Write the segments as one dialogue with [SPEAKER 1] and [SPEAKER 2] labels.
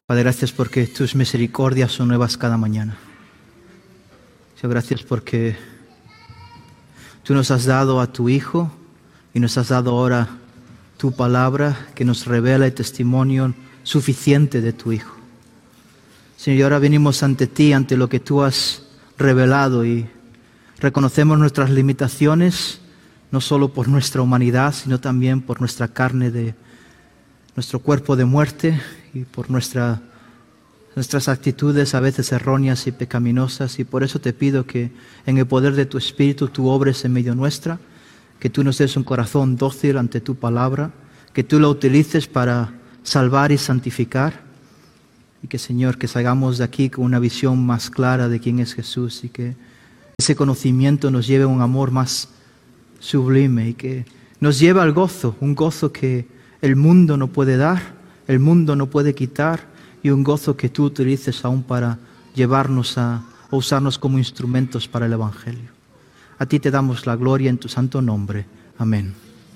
[SPEAKER 1] Padre, gracias porque tus misericordias son nuevas cada mañana. Señor, gracias porque tú nos has dado a tu Hijo y nos has dado ahora tu palabra que nos revela el testimonio suficiente de tu Hijo. Señor, y ahora venimos ante ti, ante lo que tú has revelado, y reconocemos nuestras limitaciones, no solo por nuestra humanidad, sino también por nuestra carne de nuestro cuerpo de muerte y por nuestras actitudes a veces erróneas y pecaminosas. Y por eso te pido que en el poder de tu Espíritu tú obres en medio nuestra, que tú nos des un corazón dócil ante tu palabra, que tú lo utilices para salvar y santificar, y que, Señor, que salgamos de aquí con una visión más clara de quién es Jesús, y que ese conocimiento nos lleve a un amor más sublime y que nos lleve al gozo, un gozo que el mundo no puede dar, el mundo no puede quitar, y un gozo que tú utilices aún para llevarnos a usarnos como instrumentos para el Evangelio. A ti te damos la gloria en tu santo nombre. Amén.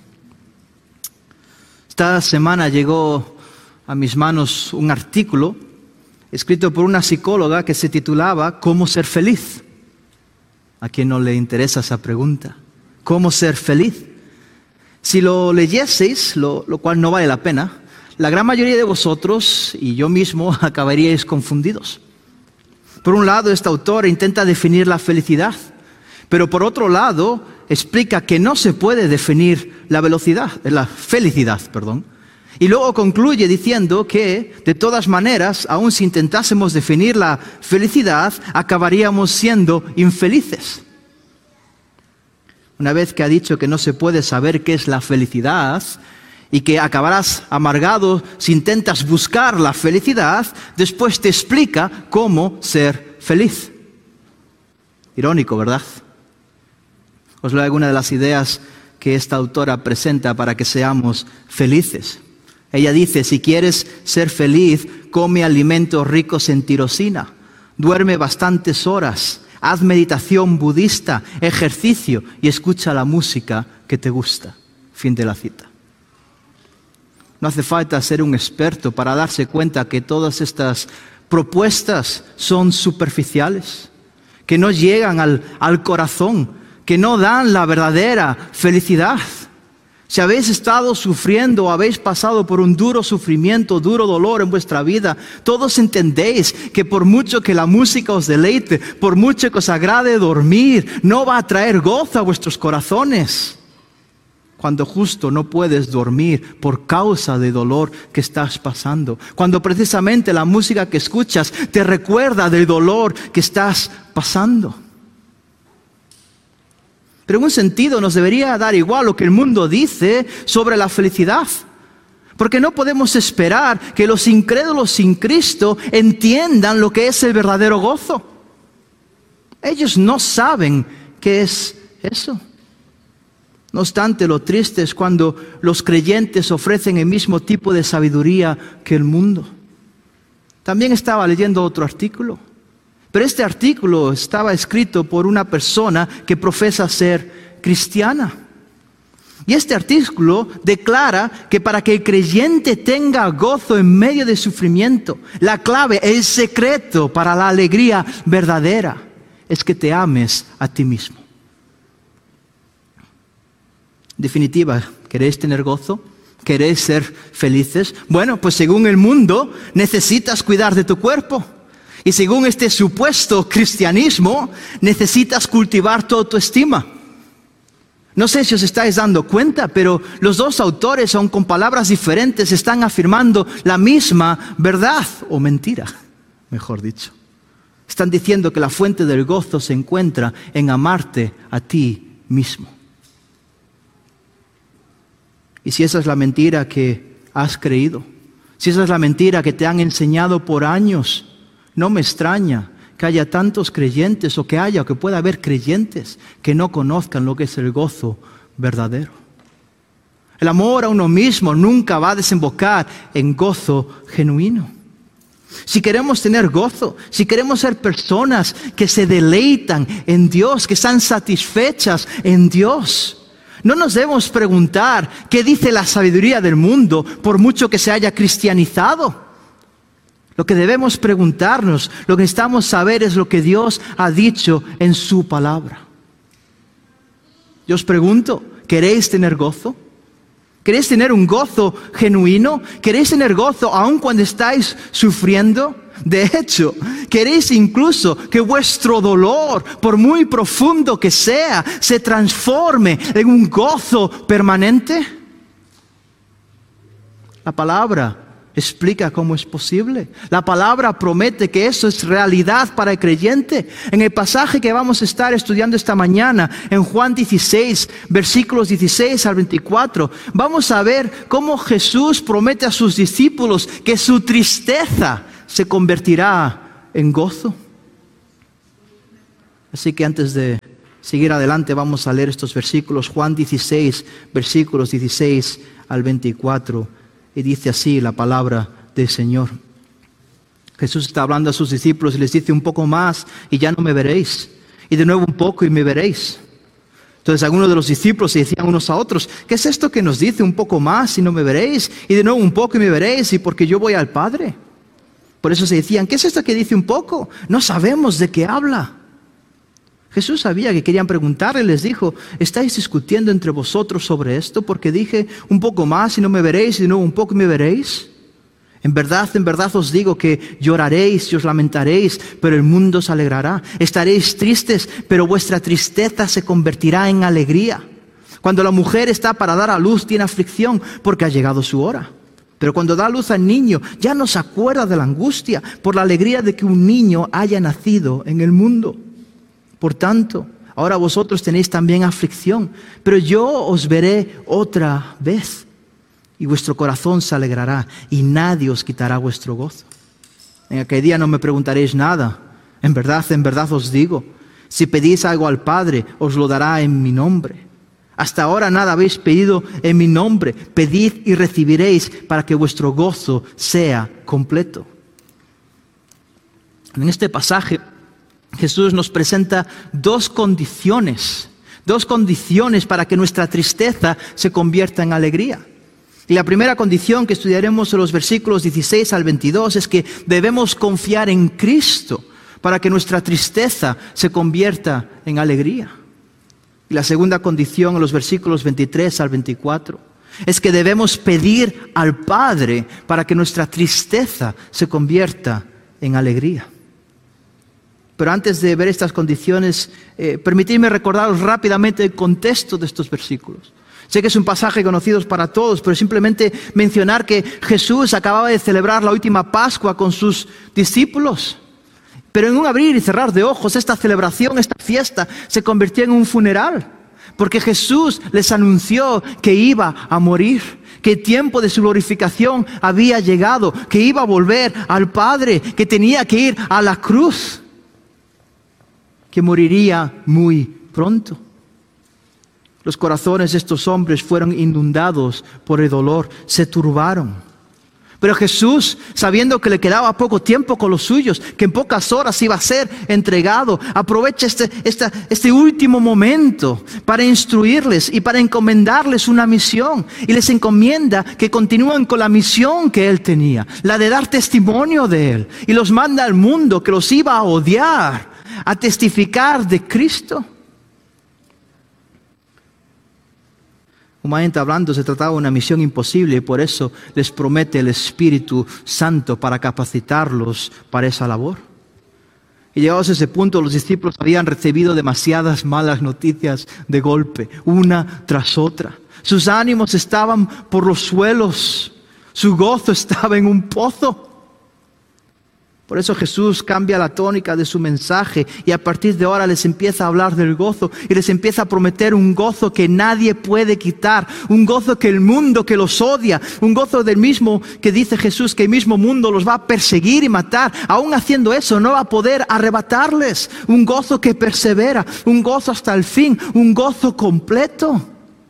[SPEAKER 1] Esta semana llegó a mis manos un artículo escrito por una psicóloga que se titulaba ¿Cómo ser feliz? ¿A quién no le interesa esa pregunta? ¿Cómo ser feliz? Si lo leyeseis, lo cual no vale la pena, la gran mayoría de vosotros y yo mismo acabaríais confundidos. Por un lado, esta autora intenta definir la felicidad, pero por otro lado, explica que no se puede definir la felicidad. Y luego concluye diciendo que, de todas maneras, aun si intentásemos definir la felicidad, acabaríamos siendo infelices. Una vez que ha dicho que no se puede saber qué es la felicidad y que acabarás amargado si intentas buscar la felicidad, después te explica cómo ser feliz. Irónico, ¿verdad? Os leo algunas de las ideas que esta autora presenta para que seamos felices. Ella dice: si quieres ser feliz, come alimentos ricos en tirosina, duerme bastantes horas, haz meditación budista, ejercicio y escucha la música que te gusta. Fin de la cita. No hace falta ser un experto para darse cuenta que todas estas propuestas son superficiales, que no llegan al corazón, que no dan la verdadera felicidad. Si habéis estado sufriendo o habéis pasado por un duro sufrimiento, duro dolor en vuestra vida, todos entendéis que por mucho que la música os deleite, por mucho que os agrade dormir, no va a traer gozo a vuestros corazones. Cuando justo no puedes dormir por causa del dolor que estás pasando. Cuando precisamente la música que escuchas te recuerda del dolor que estás pasando. Pero en un sentido nos debería dar igual lo que el mundo dice sobre la felicidad. Porque no podemos esperar que los incrédulos sin Cristo entiendan lo que es el verdadero gozo. Ellos no saben qué es eso. No obstante, lo triste es cuando los creyentes ofrecen el mismo tipo de sabiduría que el mundo. También estaba leyendo otro artículo. Pero este artículo estaba escrito por una persona que profesa ser cristiana. Y este artículo declara que para que el creyente tenga gozo en medio de sufrimiento, la clave, el secreto para la alegría verdadera es que te ames a ti mismo. En definitiva, ¿queréis tener gozo? ¿Queréis ser felices? Bueno, pues según el mundo, necesitas cuidar de tu cuerpo. Y según este supuesto cristianismo, necesitas cultivar tu autoestima. No sé si os estáis dando cuenta, pero los dos autores, aun con palabras diferentes, están afirmando la misma verdad, o mentira, mejor dicho. Están diciendo que la fuente del gozo se encuentra en amarte a ti mismo. Y si esa es la mentira que has creído, si esa es la mentira que te han enseñado por años, no me extraña que haya tantos creyentes o que pueda haber creyentes que no conozcan lo que es el gozo verdadero. El amor a uno mismo nunca va a desembocar en gozo genuino. Si queremos tener gozo, si queremos ser personas que se deleitan en Dios, que están satisfechas en Dios, no nos debemos preguntar qué dice la sabiduría del mundo por mucho que se haya cristianizado. Lo que debemos preguntarnos, lo que necesitamos saber es lo que Dios ha dicho en su palabra. Yo os pregunto, ¿queréis tener gozo? ¿Queréis tener un gozo genuino? ¿Queréis tener gozo aun cuando estáis sufriendo? De hecho, ¿queréis incluso que vuestro dolor, por muy profundo que sea, se transforme en un gozo permanente? La palabra explica cómo es posible. La palabra promete que eso es realidad para el creyente. En el pasaje que vamos a estar estudiando esta mañana, en Juan 16, versículos 16 al 24, vamos a ver cómo Jesús promete a sus discípulos que su tristeza se convertirá en gozo. Así que antes de seguir adelante, vamos a leer estos versículos. Juan 16, versículos 16 al 24. Y dice así la palabra del Señor. Jesús está hablando a sus discípulos y les dice: un poco más y ya no me veréis. Y de nuevo un poco y me veréis. Entonces algunos de los discípulos se decían unos a otros: ¿qué es esto que nos dice un poco más y no me veréis? Y de nuevo un poco y me veréis, y porque yo voy al Padre. Por eso se decían: ¿qué es esto que dice un poco? No sabemos de qué habla. Jesús sabía que querían preguntarle y les dijo: ¿estáis discutiendo entre vosotros sobre esto? Porque dije un poco más y no me veréis, y de nuevo un poco y me veréis. En verdad os digo que lloraréis y os lamentaréis, pero el mundo se alegrará. Estaréis tristes, pero vuestra tristeza se convertirá en alegría. Cuando la mujer está para dar a luz, tiene aflicción porque ha llegado su hora. Pero cuando da a luz al niño, ya no se acuerda de la angustia por la alegría de que un niño haya nacido en el mundo. Por tanto, ahora vosotros tenéis también aflicción, pero yo os veré otra vez, y vuestro corazón se alegrará, y nadie os quitará vuestro gozo. En aquel día no me preguntaréis nada. En verdad os digo, si pedís algo al Padre, os lo dará en mi nombre. Hasta ahora nada habéis pedido en mi nombre. Pedid y recibiréis, para que vuestro gozo sea completo. En este pasaje, Jesús nos presenta dos condiciones para que nuestra tristeza se convierta en alegría. Y la primera condición que estudiaremos en los versículos 16 al 22 es que debemos confiar en Cristo para que nuestra tristeza se convierta en alegría. Y la segunda condición en los versículos 23 al 24 es que debemos pedir al Padre para que nuestra tristeza se convierta en alegría. Pero antes de ver estas condiciones, permitidme recordaros rápidamente el contexto de estos versículos. Sé que es un pasaje conocido para todos, pero simplemente mencionar que Jesús acababa de celebrar la última Pascua con sus discípulos. Pero en un abrir y cerrar de ojos, esta celebración, esta fiesta, se convirtió en un funeral. Porque Jesús les anunció que iba a morir, que el tiempo de su glorificación había llegado, que iba a volver al Padre, que tenía que ir a la cruz, que moriría muy pronto. Los corazones de estos hombres fueron inundados por el dolor, se turbaron. Pero Jesús, sabiendo que le quedaba poco tiempo con los suyos, que en pocas horas iba a ser entregado, aprovecha este último momento para instruirles y para encomendarles una misión. Y les encomienda que continúen con la misión que Él tenía, la de dar testimonio de Él. Y los manda al mundo que los iba a odiar, a testificar de Cristo. Humanamente hablando, se trataba de una misión imposible y por eso les promete el Espíritu Santo para capacitarlos para esa labor. Y llegados a ese punto, los discípulos habían recibido demasiadas malas noticias de golpe, una tras otra. Sus ánimos estaban por los suelos, su gozo estaba en un pozo. Por eso Jesús cambia la tónica de su mensaje y a partir de ahora les empieza a hablar del gozo y les empieza a prometer un gozo que nadie puede quitar, un gozo que el mundo que los odia, un gozo del mismo que dice Jesús que el mismo mundo los va a perseguir y matar. Aún haciendo eso no va a poder arrebatarles, un gozo que persevera, un gozo hasta el fin, un gozo completo.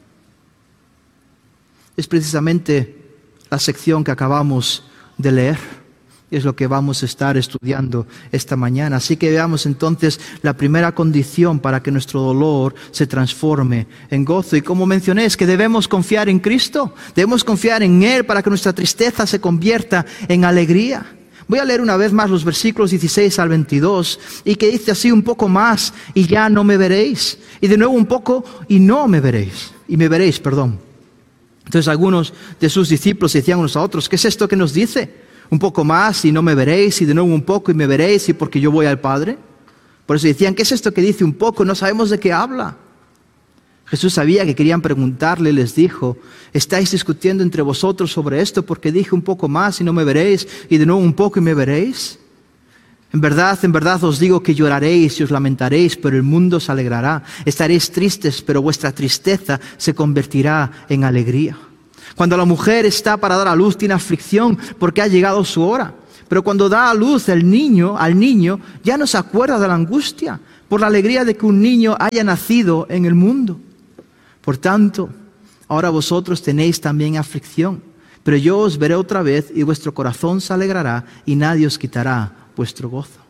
[SPEAKER 1] Es precisamente la sección que acabamos de leer. Es lo que vamos a estar estudiando esta mañana. Así que veamos entonces la primera condición para que nuestro dolor se transforme en gozo. Y como mencioné, es que debemos confiar en Cristo. Debemos confiar en Él para que nuestra tristeza se convierta en alegría. Voy a leer una vez más los versículos 16 al 22 y que dice así: un poco más y ya no me veréis. Y de nuevo un poco y no me veréis. Y me veréis, perdón. Entonces algunos de sus discípulos decían unos a otros: ¿qué es esto que nos dice? Un poco más y no me veréis, y de nuevo un poco y me veréis, y porque yo voy al Padre. Por eso decían: ¿qué es esto que dice un poco? No sabemos de qué habla. Jesús sabía que querían preguntarle, les dijo: ¿estáis discutiendo entre vosotros sobre esto porque dije un poco más y no me veréis, y de nuevo un poco y me veréis? En verdad os digo que lloraréis y os lamentaréis, pero el mundo se alegrará. Estaréis tristes, pero vuestra tristeza se convertirá en alegría. Cuando la mujer está para dar a luz, tiene aflicción porque ha llegado su hora. Pero cuando da a luz al niño, ya no se acuerda de la angustia por la alegría de que un niño haya nacido en el mundo. Por tanto, ahora vosotros tenéis también aflicción, pero yo os veré otra vez y vuestro corazón se alegrará y nadie os quitará vuestro gozo.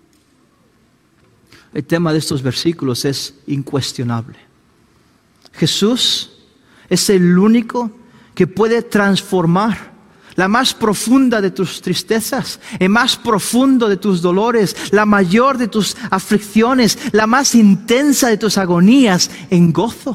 [SPEAKER 1] El tema de estos versículos es incuestionable. Jesús es el único que puede transformar la más profunda de tus tristezas, el más profundo de tus dolores, la mayor de tus aflicciones, la más intensa de tus agonías en gozo.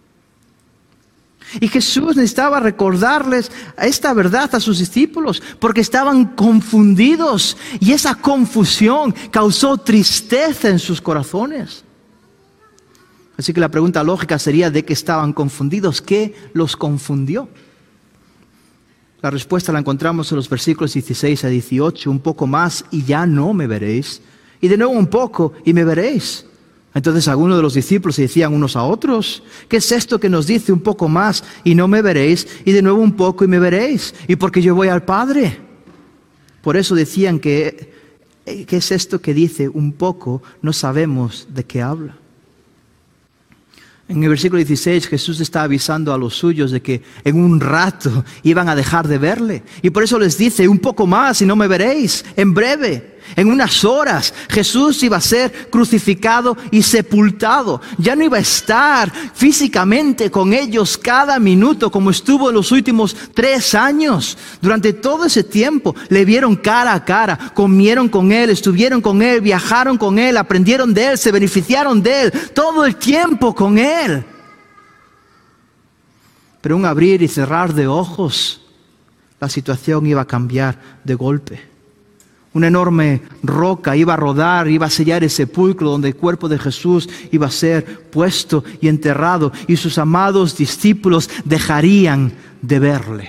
[SPEAKER 1] Y Jesús necesitaba recordarles esta verdad a sus discípulos porque estaban confundidos y esa confusión causó tristeza en sus corazones. Así que la pregunta lógica sería: ¿de qué estaban confundidos? ¿Qué los confundió? La respuesta la encontramos en los versículos 16 a 18. Un poco más y ya no me veréis, y de nuevo un poco y me veréis. Entonces algunos de los discípulos se decían unos a otros: ¿qué es esto que nos dice un poco más y no me veréis, y de nuevo un poco y me veréis? Y porque yo voy al Padre. Por eso decían ¿qué es esto que dice un poco? No sabemos de qué habla. En el versículo 16 Jesús está avisando a los suyos de que en un rato iban a dejar de verle. Y por eso les dice: un poco más y no me veréis, en breve. En unas horas Jesús iba a ser crucificado y sepultado. Ya no iba a estar físicamente con ellos cada minuto como estuvo en los últimos 3 años. Durante todo ese tiempo le vieron cara a cara, comieron con Él, estuvieron con Él, viajaron con Él, aprendieron de Él, se beneficiaron de Él, todo el tiempo con Él. Pero un abrir y cerrar de ojos, la situación iba a cambiar de golpe. Una enorme roca iba a rodar, iba a sellar el sepulcro donde el cuerpo de Jesús iba a ser puesto y enterrado, y sus amados discípulos dejarían de verle.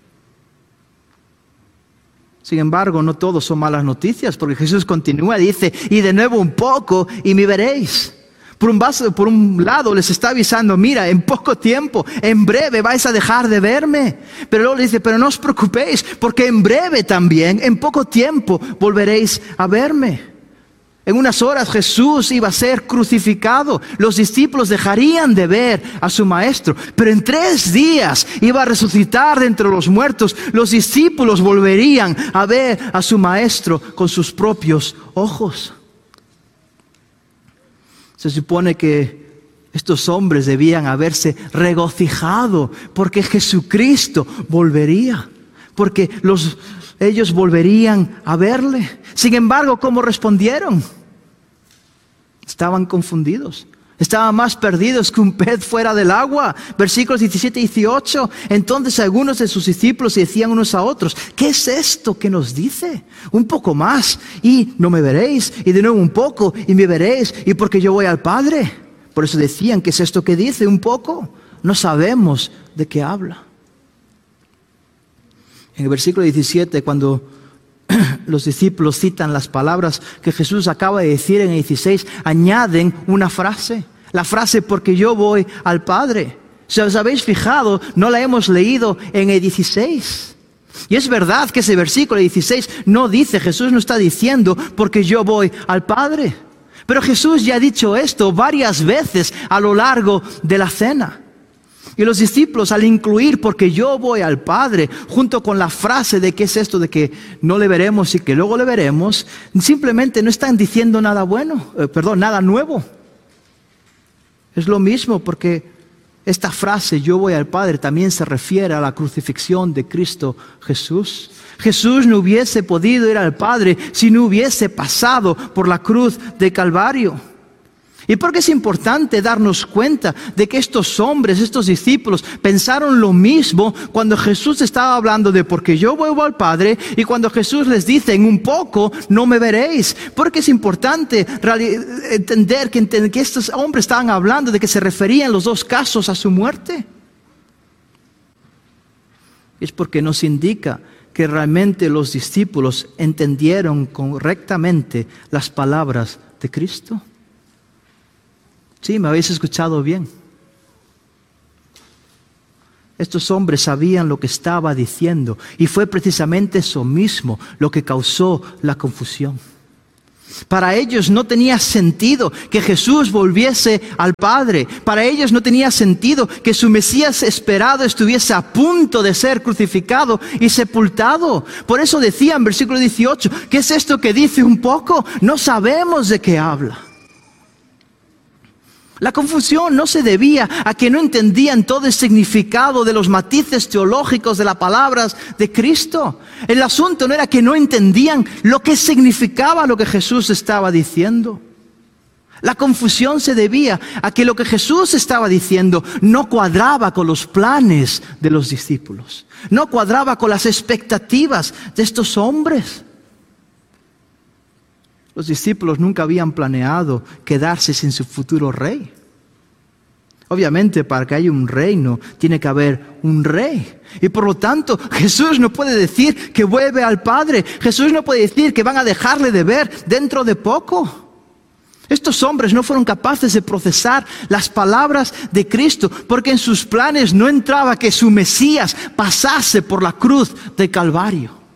[SPEAKER 1] Sin embargo, no todos son malas noticias, porque Jesús continúa y dice: y de nuevo un poco y me veréis. Por un lado les está avisando: mira, en poco tiempo, en breve vais a dejar de verme. Pero luego le dice: pero no os preocupéis, porque en breve también, en poco tiempo, volveréis a verme. En unas horas Jesús iba a ser crucificado. Los discípulos dejarían de ver a su maestro, pero en 3 días iba a resucitar de entre los muertos. Los discípulos volverían a ver a su maestro con sus propios ojos. Se supone que estos hombres debían haberse regocijado porque Jesucristo volvería, porque ellos volverían a verle. Sin embargo, ¿cómo respondieron? Estaban confundidos. Estaban más perdidos que un pez fuera del agua. Versículos 17 y 18. Entonces algunos de sus discípulos decían unos a otros: ¿qué es esto que nos dice? Un poco más y no me veréis, y de nuevo un poco y me veréis, y porque yo voy al Padre. Por eso decían: ¿qué es esto que dice? Un poco. No sabemos de qué habla. En el versículo 17, cuando los discípulos citan las palabras que Jesús acaba de decir en el 16, añaden una frase. La frase: porque yo voy al Padre. Si os habéis fijado, no la hemos leído en el 16. Y es verdad que ese versículo 16 no dice, Jesús no está diciendo porque yo voy al Padre. Pero Jesús ya ha dicho esto varias veces a lo largo de la cena. Y los discípulos, al incluir porque yo voy al Padre, junto con la frase de qué es esto de que no le veremos y que luego le veremos, simplemente no están diciendo nada nuevo. Es lo mismo, porque Esta frase, yo voy al Padre, también se refiere a la crucifixión de Cristo Jesús. Jesús no hubiese podido ir al Padre si no hubiese pasado por la cruz de Calvario. ¿Y por qué es importante darnos cuenta de que estos hombres, estos discípulos, pensaron lo mismo cuando Jesús estaba hablando de porque yo vuelvo al Padre y cuando Jesús les dice en un poco no me veréis? Porque es importante entender que estos hombres estaban hablando de que se referían en los dos casos a su muerte. Es porque nos indica que realmente los discípulos entendieron correctamente las palabras de Cristo. Sí, me habéis escuchado bien. Estos hombres sabían lo que estaba diciendo y fue precisamente eso mismo lo que causó la confusión. Para ellos no tenía sentido que Jesús volviese al Padre. Para ellos no tenía sentido que su Mesías esperado estuviese a punto de ser crucificado y sepultado. Por eso decía en versículo 18, ¿qué es esto que dice un poco? No sabemos de qué habla. La confusión no se debía a que no entendían todo el significado de los matices teológicos de las palabras de Cristo. El asunto no era que no entendían lo que significaba lo que Jesús estaba diciendo. La confusión se debía a que lo que Jesús estaba diciendo no cuadraba con los planes de los discípulos. No cuadraba con las expectativas de estos hombres. Los discípulos nunca habían planeado quedarse sin su futuro rey. Obviamente, para que haya un reino, tiene que haber un rey. Y por lo tanto, Jesús no puede decir que vuelve al Padre. Jesús no puede decir que van a dejarle de ver dentro de poco. Estos hombres no fueron capaces de procesar las palabras de Cristo, porque en sus planes no entraba que su Mesías pasase por la cruz de Calvario.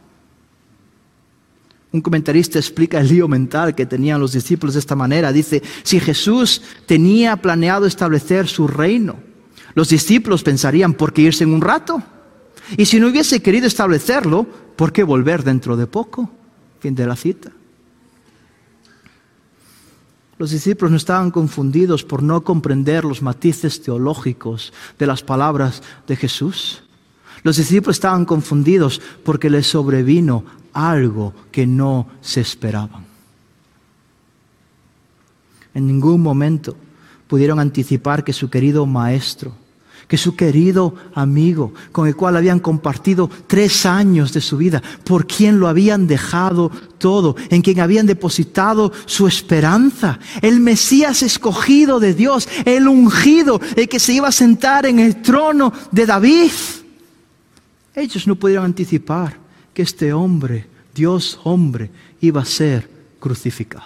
[SPEAKER 1] Un comentarista explica el lío mental que tenían los discípulos de esta manera. Dice, si Jesús tenía planeado establecer su reino, los discípulos pensarían, ¿por qué irse en un rato? Y si no hubiese querido establecerlo, ¿por qué volver dentro de poco? Fin de la cita. Los discípulos no estaban confundidos por no comprender los matices teológicos de las palabras de Jesús. Los discípulos estaban confundidos porque les sobrevino algo que no se esperaban. En ningún momento pudieron anticipar que su querido maestro, que su querido amigo, con el cual habían compartido 3 años de su vida, por quien lo habían dejado todo, en quien habían depositado su esperanza, el Mesías escogido de Dios, el ungido, el que se iba a sentar en el trono de David. Ellos no pudieron anticipar que este hombre, Dios hombre, iba a ser crucificado.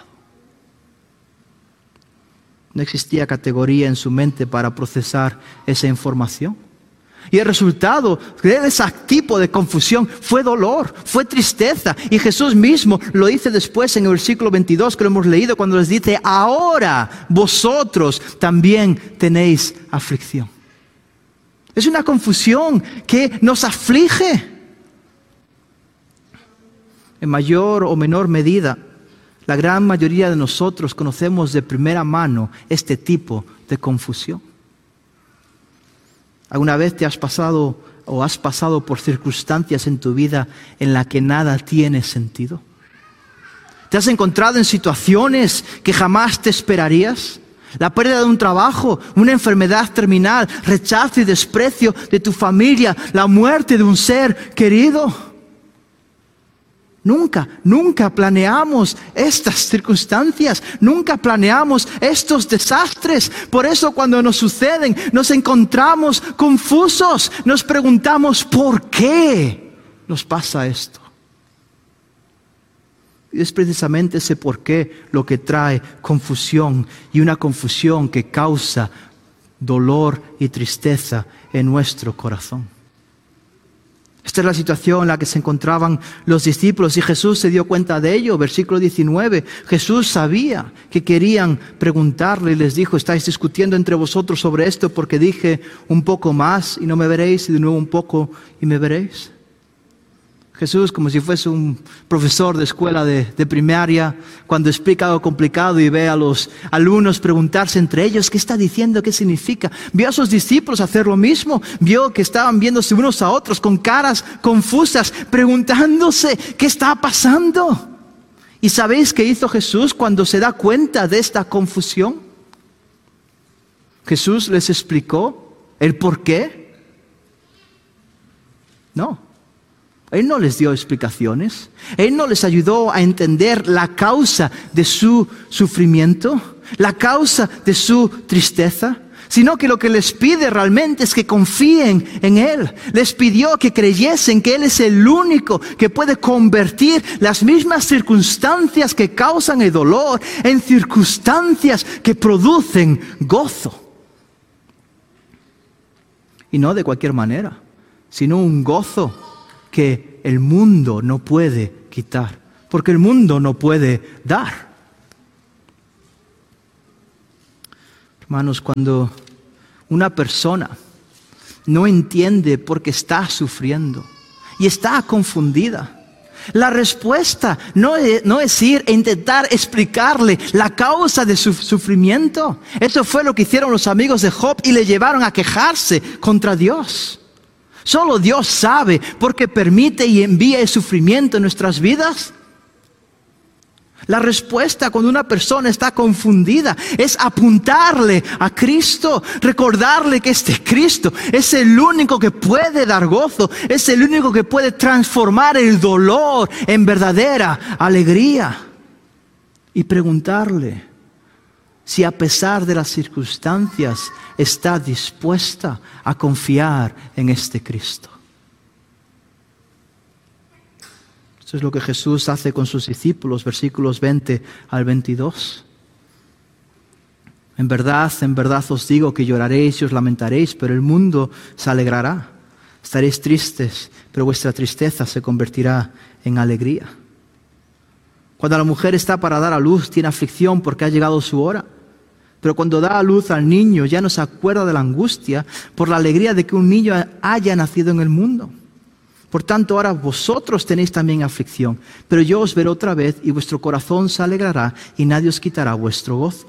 [SPEAKER 1] No existía categoría en su mente para procesar esa información. Y el resultado de ese tipo de confusión fue dolor, fue tristeza. Y Jesús mismo lo dice después en el versículo 22 que lo hemos leído cuando les dice, ahora vosotros también tenéis aflicción. Es una confusión que nos aflige. En mayor o menor medida, la gran mayoría de nosotros conocemos de primera mano este tipo de confusión. ¿Alguna vez te has pasado o has pasado por circunstancias en tu vida en las que nada tiene sentido? ¿Te has encontrado en situaciones que jamás te esperarías? La pérdida de un trabajo, una enfermedad terminal, rechazo y desprecio de tu familia, la muerte de un ser querido. Nunca planeamos estas circunstancias, nunca planeamos estos desastres. Por eso cuando nos suceden, nos encontramos confusos, nos preguntamos ¿por qué nos pasa esto? Y es precisamente ese por qué lo que trae confusión, y una confusión que causa dolor y tristeza en nuestro corazón. Esta es la situación en la que se encontraban los discípulos y Jesús se dio cuenta de ello. Versículo 19, Jesús sabía que querían preguntarle y les dijo, ¿estáis discutiendo entre vosotros sobre esto porque dije un poco más y no me veréis y de nuevo un poco y me veréis? Jesús, como si fuese un profesor de escuela de primaria, cuando explica algo complicado y ve a los alumnos preguntarse entre ellos, ¿qué está diciendo? ¿Qué significa? Vio a sus discípulos hacer lo mismo. Vio que estaban viéndose unos a otros con caras confusas, preguntándose, ¿qué está pasando? ¿Y sabéis qué hizo Jesús cuando se da cuenta de esta confusión? Jesús les explicó el por qué. No. Él no les dio explicaciones. Él no les ayudó a entender la causa de su sufrimiento, la causa de su tristeza, sino que lo que les pide realmente es que confíen en Él. Les pidió que creyesen que Él es el único que puede convertir las mismas circunstancias que causan el dolor en circunstancias que producen gozo. Y no de cualquier manera, sino un gozo que el mundo no puede quitar, porque el mundo no puede dar. Hermanos, cuando una persona no entiende por qué está sufriendo y está confundida, la respuesta no es ir a intentar explicarle la causa de su sufrimiento. Eso fue lo que hicieron los amigos de Job y le llevaron a quejarse contra Dios. Solo Dios sabe por qué permite y envía el sufrimiento en nuestras vidas. La respuesta cuando una persona está confundida es apuntarle a Cristo, recordarle que este Cristo es el único que puede dar gozo, es el único que puede transformar el dolor en verdadera alegría. Y preguntarle si a pesar de las circunstancias está dispuesta a confiar en este Cristo. Eso es lo que Jesús hace con sus discípulos, versículos 20 al 22. En verdad os digo que lloraréis y os lamentaréis, pero el mundo se alegrará. Estaréis tristes, pero vuestra tristeza se convertirá en alegría. Cuando la mujer está para dar a luz, tiene aflicción porque ha llegado su hora. Pero cuando da a luz al niño, ya no se acuerda de la angustia por la alegría de que un niño haya nacido en el mundo. Por tanto, ahora vosotros tenéis también aflicción, pero yo os veré otra vez y vuestro corazón se alegrará y nadie os quitará vuestro gozo.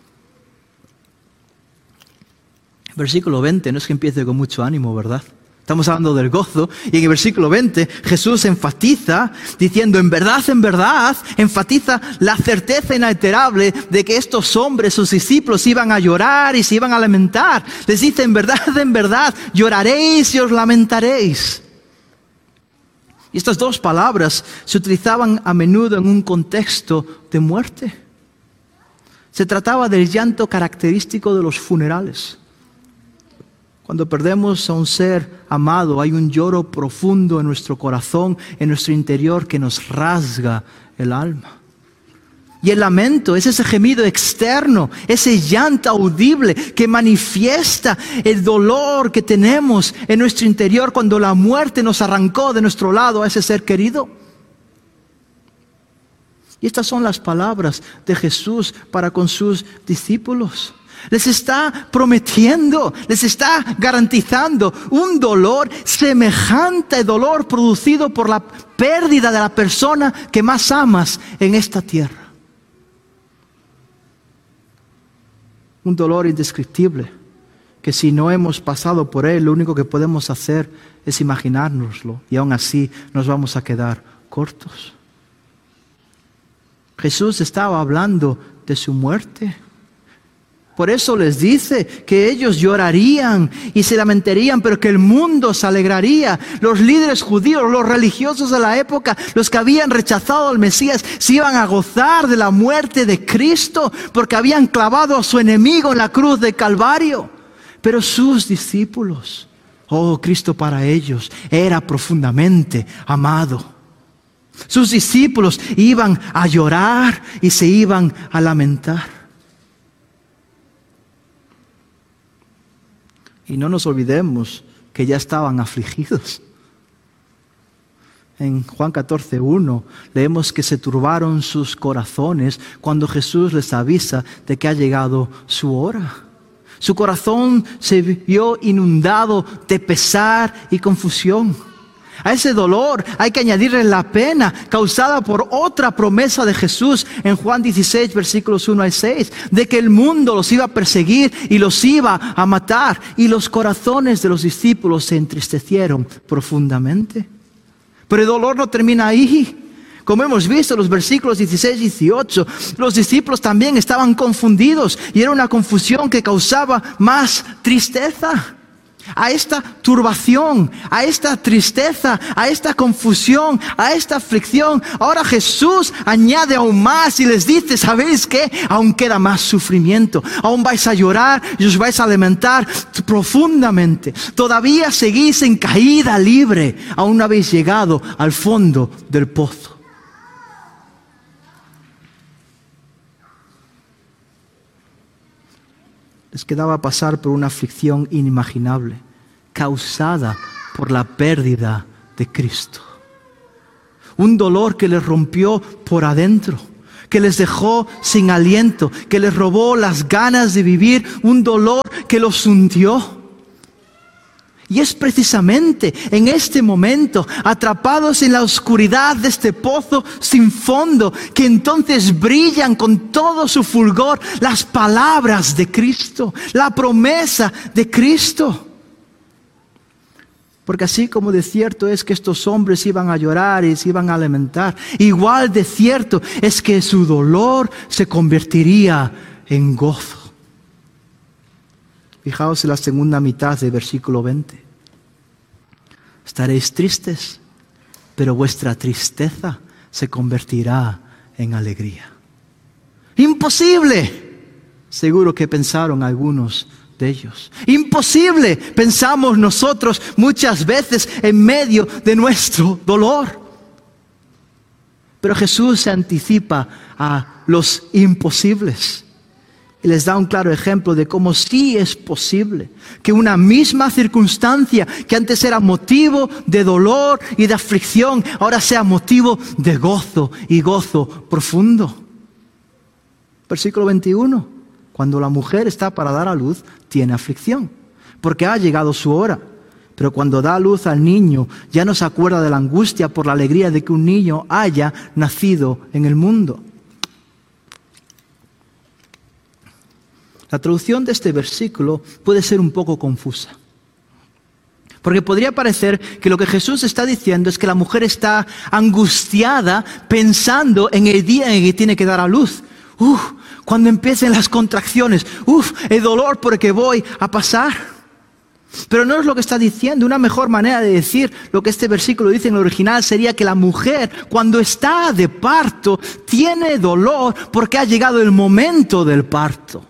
[SPEAKER 1] Versículo 20, no es que empiece con mucho ánimo, ¿verdad? Estamos hablando del gozo y en el versículo 20 Jesús enfatiza diciendo en verdad, enfatiza la certeza inalterable de que estos hombres, sus discípulos, iban a llorar y se iban a lamentar. Les dice en verdad, lloraréis y os lamentaréis. Y estas dos palabras se utilizaban a menudo en un contexto de muerte. Se trataba del llanto característico de los funerales. Cuando perdemos a un ser amado, hay un lloro profundo en nuestro corazón, en nuestro interior, que nos rasga el alma. Y el lamento es ese gemido externo, ese llanto audible que manifiesta el dolor que tenemos en nuestro interior cuando la muerte nos arrancó de nuestro lado a ese ser querido. Y estas son las palabras de Jesús para con sus discípulos. Les está prometiendo, les está garantizando un dolor semejante al dolor producido por la pérdida de la persona que más amas en esta tierra. Un dolor indescriptible que si no hemos pasado por él, lo único que podemos hacer es imaginárnoslo y aún así nos vamos a quedar cortos. Jesús estaba hablando de su muerte. Por eso les dice que ellos llorarían y se lamentarían, pero que el mundo se alegraría. Los líderes judíos, los religiosos de la época, los que habían rechazado al Mesías, se iban a gozar de la muerte de Cristo porque habían clavado a su enemigo en la cruz de Calvario. Pero sus discípulos, Cristo para ellos era profundamente amado. Sus discípulos iban a llorar y se iban a lamentar. Y no nos olvidemos que ya estaban afligidos. En Juan 14:1 leemos que se turbaron sus corazones cuando Jesús les avisa de que ha llegado su hora. Su corazón se vio inundado de pesar y confusión. A ese dolor hay que añadirle la pena causada por otra promesa de Jesús en Juan 16, versículos 1 al 6, de que el mundo los iba a perseguir y los iba a matar. Y los corazones de los discípulos se entristecieron profundamente. Pero el dolor no termina ahí. Como hemos visto en los versículos 16 y 18, los discípulos también estaban confundidos y era una confusión que causaba más tristeza. A esta turbación, a esta tristeza, a esta confusión, a esta aflicción, ahora Jesús añade aún más y les dice: ¿sabéis qué? Aún queda más sufrimiento, aún vais a llorar y os vais a lamentar profundamente. Todavía seguís en caída libre, aún no habéis llegado al fondo del pozo. Les quedaba pasar por una aflicción inimaginable, causada por la pérdida de Cristo. Un dolor que les rompió por adentro, que les dejó sin aliento, que les robó las ganas de vivir, un dolor que los hundió. Y es precisamente en este momento, atrapados en la oscuridad de este pozo sin fondo, que entonces brillan con todo su fulgor las palabras de Cristo, la promesa de Cristo. Porque así como de cierto es que estos hombres iban a llorar y se iban a lamentar, igual de cierto es que su dolor se convertiría en gozo. Fijaos en la segunda mitad del versículo 20. Estaréis tristes, pero vuestra tristeza se convertirá en alegría. ¡Imposible! Seguro que pensaron algunos de ellos. ¡Imposible! Pensamos nosotros muchas veces en medio de nuestro dolor. Pero Jesús se anticipa a los imposibles. Y les da un claro ejemplo de cómo sí es posible que una misma circunstancia que antes era motivo de dolor y de aflicción, ahora sea motivo de gozo y gozo profundo. Versículo 21. Cuando la mujer está para dar a luz, tiene aflicción, porque ha llegado su hora. Pero cuando da a luz al niño, ya no se acuerda de la angustia por la alegría de que un niño haya nacido en el mundo. La traducción de este versículo puede ser un poco confusa. Porque podría parecer que lo que Jesús está diciendo es que la mujer está angustiada pensando en el día en el que tiene que dar a luz. Cuando empiecen las contracciones, el dolor por el que voy a pasar. Pero no es lo que está diciendo. Una mejor manera de decir lo que este versículo dice en el original sería que la mujer, cuando está de parto, tiene dolor porque ha llegado el momento del parto.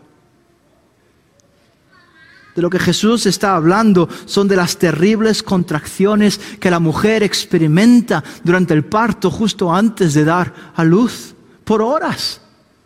[SPEAKER 1] De lo que Jesús está hablando son de las terribles contracciones que la mujer experimenta durante el parto justo antes de dar a luz, por horas.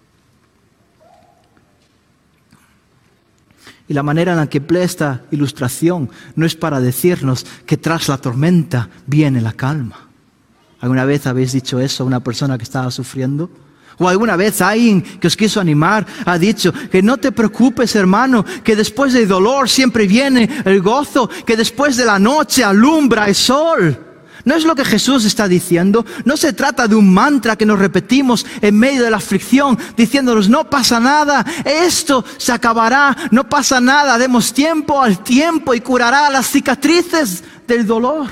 [SPEAKER 1] Y la manera en la que emplea esta ilustración no es para decirnos que tras la tormenta viene la calma. ¿Alguna vez habéis dicho eso a una persona que estaba sufriendo? ¿O alguna vez alguien que os quiso animar ha dicho que no te preocupes, hermano, que después del dolor siempre viene el gozo, que después de la noche alumbra el sol? ¿No es lo que Jesús está diciendo? No se trata de un mantra que nos repetimos en medio de la aflicción, diciéndonos: no pasa nada, esto se acabará, no pasa nada, demos tiempo al tiempo y curará las cicatrices del dolor.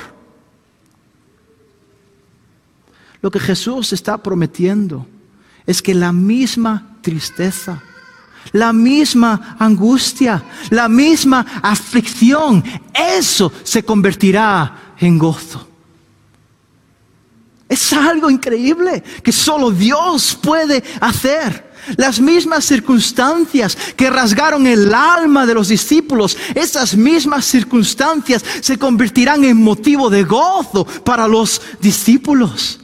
[SPEAKER 1] Lo que Jesús está prometiendo es que la misma tristeza, la misma angustia, la misma aflicción, eso se convertirá en gozo. Es algo increíble que solo Dios puede hacer. Las mismas circunstancias que rasgaron el alma de los discípulos, esas mismas circunstancias se convertirán en motivo de gozo para los discípulos.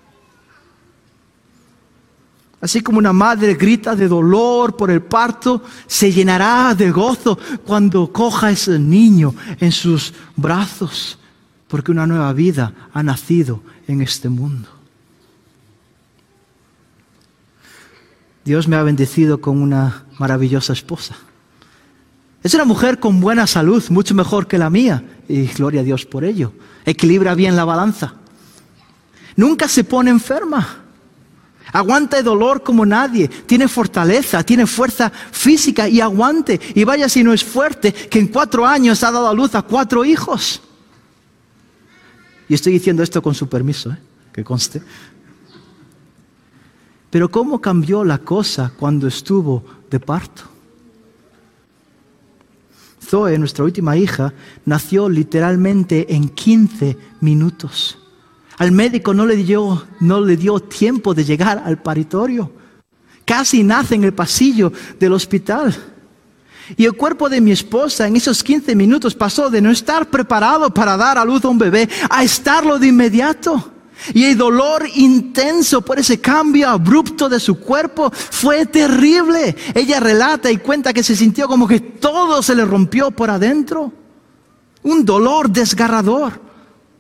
[SPEAKER 1] Así como una madre grita de dolor por el parto, se llenará de gozo cuando coja a ese niño en sus brazos, porque una nueva vida ha nacido en este mundo. Dios me ha bendecido con una maravillosa esposa. Es una mujer con buena salud, mucho mejor que la mía, y gloria a Dios por ello. equilibra bien la balanza. Nunca se pone enferma. Aguanta el dolor como nadie. Tiene fortaleza, tiene fuerza física y aguante. Y vaya si no es fuerte, que en 4 años ha dado a luz a 4 hijos. Y estoy diciendo esto con su permiso, que conste. Pero ¿cómo cambió la cosa cuando estuvo de parto? Zoe, nuestra última hija, nació literalmente en 15 minutos. Al médico no le dio tiempo de llegar al paritorio. Casi nace en el pasillo del hospital. Y el cuerpo de mi esposa en esos 15 minutos pasó de no estar preparado para dar a luz a un bebé a estarlo de inmediato. Y el dolor intenso por ese cambio abrupto de su cuerpo fue terrible. Ella relata y cuenta que se sintió como que todo se le rompió por adentro. Un dolor desgarrador.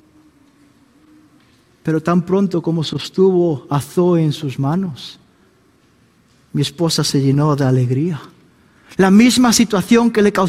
[SPEAKER 1] Pero tan pronto como sostuvo a Zoe en sus manos, mi esposa se llenó de alegría. La misma situación que le causó